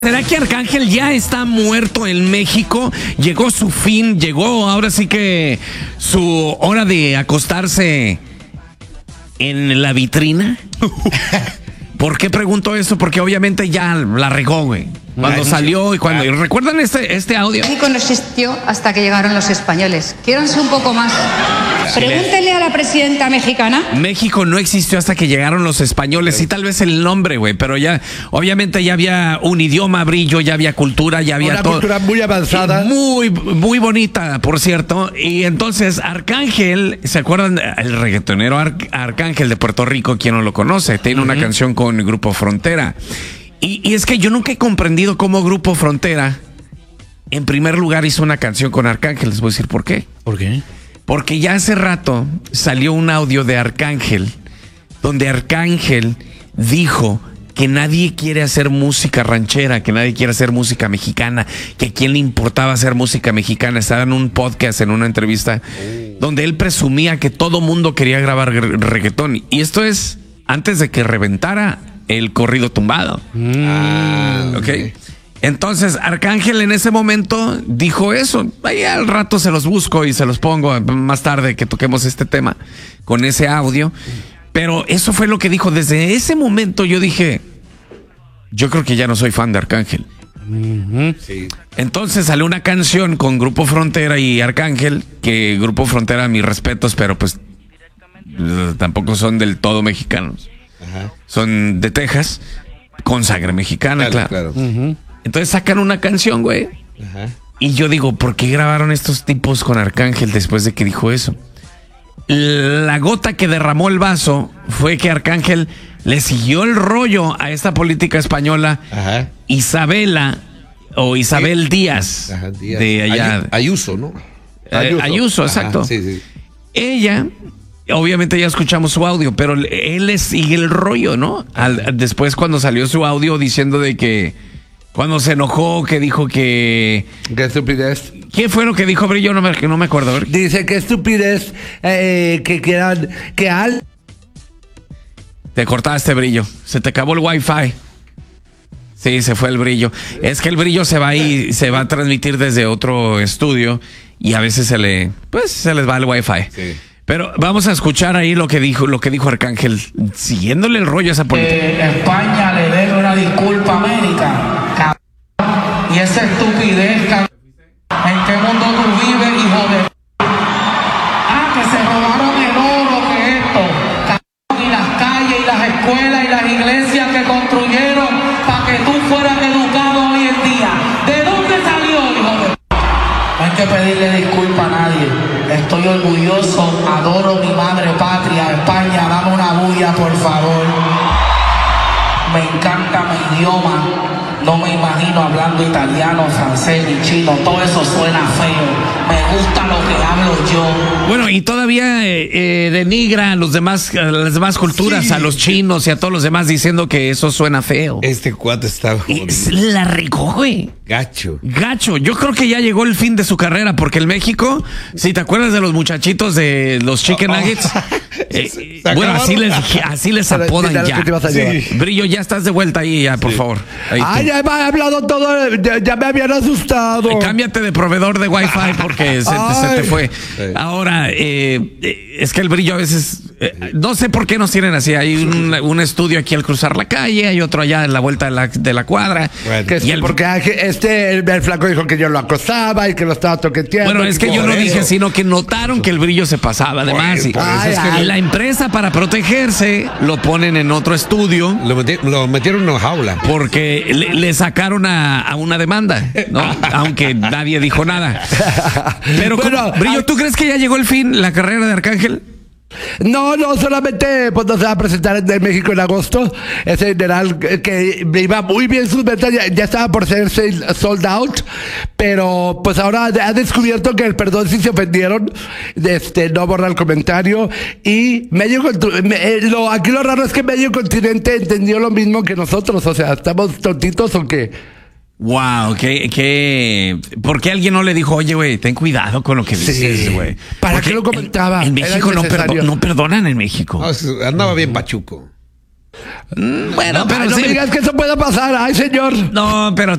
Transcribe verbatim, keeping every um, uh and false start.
¿Será que Arcángel ya está muerto en México? Llegó su fin, llegó ahora sí que su hora de acostarse en la vitrina. ¿Por qué pregunto eso? Porque obviamente ya la regó, güey. Cuando salió y cuando... ¿Recuerdan este, este audio? México no existió hasta que llegaron los españoles. Quiéranse un poco más. Pregúntele a la presidenta mexicana. México no existió hasta que llegaron los españoles. Sí, tal vez el nombre, güey, pero ya, obviamente ya había un idioma, Brillo, ya había cultura, ya había una todo. cultura muy avanzada. Muy, muy bonita, por cierto. Y entonces Arcángel, ¿se acuerdan? El reggaetonero Ar Arcángel de Puerto Rico, quien no lo conoce, tiene uh-huh. una canción con el Grupo Frontera. Y, y es que yo nunca he comprendido cómo Grupo Frontera, en primer lugar, hizo una canción con Arcángel. Les voy a decir por qué. ¿Por qué? Porque ya hace rato salió un audio de Arcángel, donde Arcángel dijo que nadie quiere hacer música ranchera, que nadie quiere hacer música mexicana, que a quién le importaba hacer música mexicana. Estaba en un podcast, en una entrevista, donde él presumía que todo mundo quería grabar reggaetón. Y esto es antes de que reventara el corrido tumbado. Ah, ¿ok? Entonces, Arcángel en ese momento dijo eso. Ahí al rato se los busco y se los pongo más tarde que toquemos este tema con ese audio. Pero eso fue lo que dijo. Desde ese momento yo dije, yo creo que ya no soy fan de Arcángel. Uh-huh. Sí. Entonces salió una canción con Grupo Frontera y Arcángel, que Grupo Frontera, mis respetos, pero pues tampoco son del todo mexicanos. Ajá. Son de Texas, con sangre mexicana, claro. claro. claro. Uh-huh. Entonces sacan una canción, güey. Ajá. Y yo digo, ¿por qué grabaron estos tipos con Arcángel después de que dijo eso? La gota que derramó el vaso fue que Arcángel le siguió el rollo a esta política española, Ajá. Isabela o Isabel sí. Díaz, Ajá, Díaz, de allá. Ayuso, ¿no? Ayuso, eh, Ayuso exacto. Sí, sí. Ella, obviamente ya escuchamos su audio, pero él le sigue el rollo, ¿no? Al, después cuando salió su audio diciendo de que cuando se enojó, que dijo que... ¿Qué estupidez? ¿Qué fue lo que dijo Brillo? No me, no me acuerdo. A ver. Dice que estupidez, eh, que quieran, que al... Te cortaste, Brillo. Se te acabó el wifi. Sí, se fue el Brillo. Es que el Brillo se va ahí, se va a transmitir desde otro estudio y a veces se le, pues, se les va el wifi. Sí. Pero vamos a escuchar ahí lo que dijo, lo que dijo Arcángel, siguiéndole el rollo a esa política. Eh, España le debe una disculpa a América, cabrón. Y esa estupidez, cabrón. ¿En qué mundo tú vives, hijo de... Ah, que se robaron el oro, que esto, cabrón, y las calles, y las escuelas, y las iglesias que construyeron para que tú fueras educado hoy en día. ¿De dónde salió, hijo de... No hay que pedirle disculpa a nadie. Estoy orgulloso, adoro mi madre patria, España, dame una bulla, por favor. Me encanta mi idioma, no me imagino hablando italiano, francés ni chino, todo eso suena feo. Me gusta lo que hablo yo. Bueno, y todavía eh, eh, denigra a los demás, a las demás culturas, sí. a los chinos y a todos los demás diciendo que eso suena feo. Este cuate está es la regó, güey. Gacho. Gacho. Yo creo que ya llegó el fin de su carrera, porque el México, si te acuerdas de los muchachitos de los Chicken Nuggets, oh, oh. eh, bueno, así les, así les apodan ya. Sí. Brillo, ya estás de vuelta ahí, ya, por sí. favor. Ahí Ay, ya me ha hablado todo, ya, ya me habían asustado. Eh, cámbiate de proveedor de Wi-Fi porque se te, se te fue. Sí. Ahora, eh, es que el Brillo a veces, eh, no sé por qué nos tienen así. Hay un, un estudio aquí al cruzar la calle, hay otro allá en la vuelta de la, de la cuadra. Bueno, que es y el, porque este, el, el flaco dijo que yo lo acosaba y que lo estaba toqueteando. Bueno, es que yo no eso. dije, sino que notaron que el Brillo se pasaba. Además, y, ay, es que la empresa, para protegerse, lo ponen en otro estudio. Lo, meti lo metieron en una jaula. Porque le, le sacaron a, a una demanda, ¿no? Aunque nadie dijo nada. Pero, bueno, Brillo, ¿tú crees que ya llegó el fin la carrera de Arcángel? No, no, solamente pues, no se va a presentar en México en agosto. Ese general que iba muy bien sus ventas, ya, ya estaba por ser sold out, pero pues ahora ha descubierto que el perdón sí se ofendieron, este, no borra el comentario y medio me, lo, aquí lo raro es que medio continente entendió lo mismo que nosotros, o sea, ¿estamos tontitos o qué? Wow, que, que, ¿por qué alguien no le dijo, oye, güey, ten cuidado con lo que dices, güey? Sí. ¿Para qué lo comentaba? En, en México no, perdo, no perdonan en México. No, andaba bien pachuco. Mm, bueno, No, pero no sí. me digas que eso pueda pasar. Ay, señor. No, pero